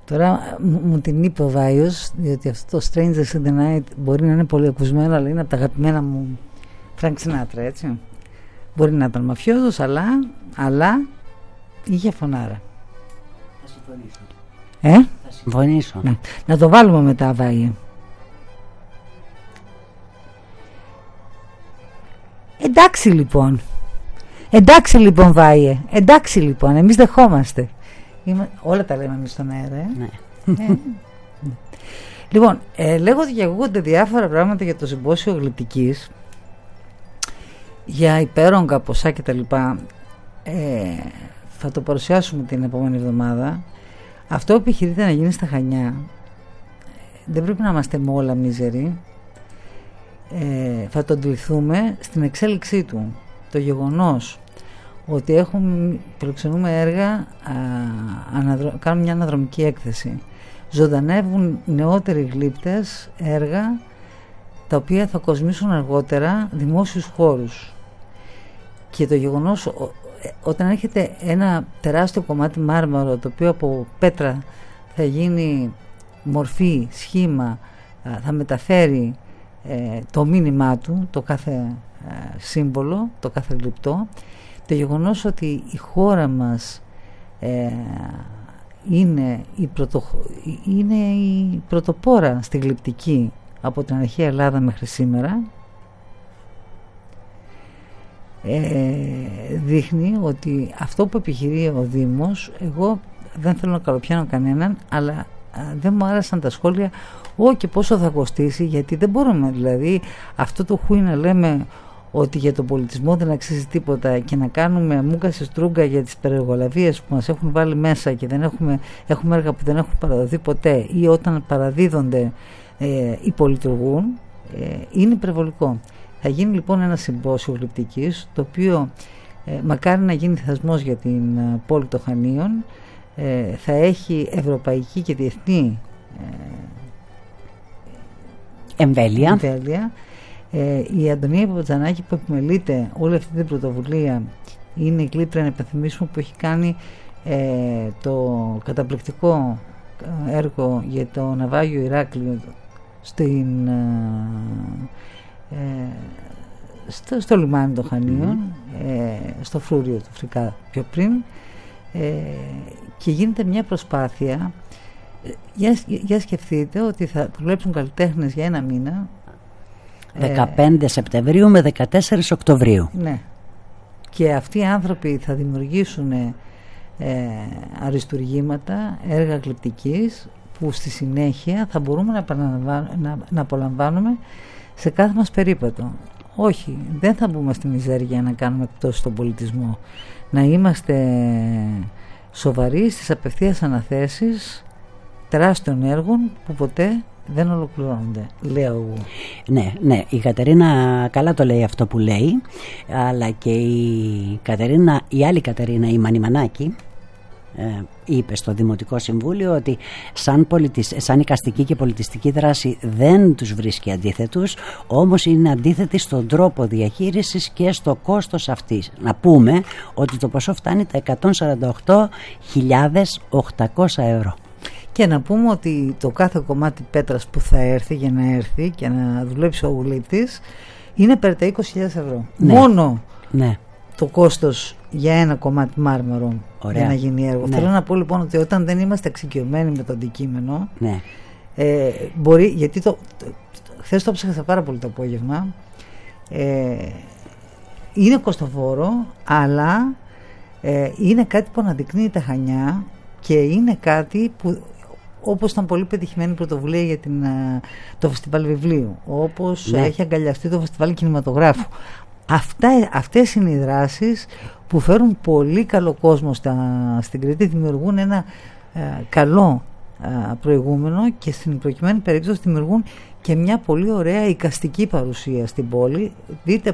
Τώρα μου την είπε ο Βάιος, διότι αυτό το Strangers in the Night μπορεί να είναι πολύ ακουσμένο, αλλά είναι από τα αγαπημένα μου Frank Sinatra, έτσι. Μπορεί να ήταν μαφιόζος, αλλά είχε φωνάρα. Θα συμφωνήσω. Θα συμφωνήσω. Να το βάλουμε μετά, Βάιε. Εντάξει λοιπόν Βάιε, εντάξει λοιπόν, εμείς δεχόμαστε. Όλα τα λέμε εμείς στον αέρα. Ναι. Λοιπόν, λέγονται και ακούγονται διάφορα πράγματα για το συμπόσιο γλυπτικής, για υπέρογκα ποσά κτλ. Θα το παρουσιάσουμε την επόμενη εβδομάδα. Αυτό που επιχειρείται να γίνει στα Χανιά, δεν πρέπει να είμαστε με όλα μίζεροι. Θα το αντιληφθούμε στην εξέλιξή του. Το γεγονός ότι φιλοξενούμε έργα, κάνουμε μια αναδρομική έκθεση, ζωντανεύουν νεότεροι γλύπτες έργα τα οποία θα κοσμήσουν αργότερα δημόσιους χώρους, και το γεγονός όταν έρχεται ένα τεράστιο κομμάτι μάρμαρο το οποίο από πέτρα θα γίνει μορφή, σχήμα, θα μεταφέρει το μήνυμά του, το κάθε σύμβολο, το κάθε γλυπτό, το γεγονός ότι η χώρα μας είναι η πρωτοπόρα στη γλυπτική από την αρχαία Ελλάδα μέχρι σήμερα, δείχνει ότι αυτό που επιχειρεί ο Δήμος, εγώ δεν θέλω να καλοπιάνω κανέναν, αλλά δεν μου άρεσαν τα σχόλια και πόσο θα κοστίσει, γιατί δεν μπορούμε δηλαδή αυτό το χούι να λέμε ότι για τον πολιτισμό δεν αξίζει τίποτα και να κάνουμε μούκα σε στρούγκα για τις περιεργολαβίες που μας έχουν βάλει μέσα και δεν έχουμε έργα που δεν έχουν παραδοθεί ποτέ, ή όταν παραδίδονται υπολειτουργούν, είναι υπερβολικό. Θα γίνει λοιπόν ένα συμπόσιο γλυπτικής, το οποίο μακάρι να γίνει θεσμός για την πόλη των Χανίων, θα έχει ευρωπαϊκή και διεθνή εμβέλεια. Η Αντωνία Παπατζανάκη που επιμελείται όλη αυτή την πρωτοβουλία είναι η κλήτρια, να υπενθυμίσουμε, που έχει κάνει το καταπληκτικό έργο για το ναυάγιο Ηράκλειο στο λιμάνι των Χανίων, στο φρούριο του Φρικά πιο πριν, και γίνεται μια προσπάθεια. Για σκεφτείτε ότι θα δουλέψουν καλλιτέχνες για ένα μήνα, 15 Σεπτεμβρίου με 14 Οκτωβρίου. Ναι. Και αυτοί οι άνθρωποι θα δημιουργήσουν αριστουργήματα, έργα γλυπτικής, που στη συνέχεια θα μπορούμε να απολαμβάνουμε σε κάθε μας περίπατο. Όχι, δεν θα μπούμε στη μιζέρια να κάνουμε εκπτώσεις στον πολιτισμό. Να είμαστε σοβαροί στις απευθείας αναθέσεις τεράστιων έργων που ποτέ δεν ολοκληρώνονται, λέω εγώ. Ναι, η Κατερίνα καλά το λέει αυτό που λέει, αλλά και η άλλη Κατερίνα, η Μανιμανάκη, είπε στο Δημοτικό Συμβούλιο ότι σαν εικαστική και πολιτιστική δράση δεν τους βρίσκει αντίθετους, όμως είναι αντίθετη στον τρόπο διαχείρισης και στο κόστος αυτής. Να πούμε ότι το ποσό φτάνει τα 148.800 ευρώ. Και να πούμε ότι το κάθε κομμάτι πέτρας που θα έρθει, για να έρθει και να δουλέψει ο γλύπτης, είναι περί τα 20.000 ευρώ. Ναι. Μόνο ναι. Το κόστος για ένα κομμάτι μάρμαρο. Ωραία. Για να γίνει έργο. Ναι. Θέλω να πω λοιπόν ότι όταν δεν είμαστε εξοικειωμένοι με το αντικείμενο, ναι. Μπορεί, γιατί χθες το ψάχασα πάρα πολύ το απόγευμα, είναι κοστοφόρο, αλλά είναι κάτι που αναδεικνύει τα Χανιά και είναι κάτι που, όπως ήταν πολύ πετυχημένη πρωτοβουλία για το φεστιβάλ βιβλίου, όπως έχει αγκαλιαστεί το φεστιβάλ κινηματογράφου. Αυτές είναι οι δράσεις που φέρουν πολύ καλό κόσμο στην Κρήτη, δημιουργούν ένα καλό προηγούμενο και στην προκειμένη περίπτωση δημιουργούν και μια πολύ ωραία εικαστική παρουσία στην πόλη. Δείτε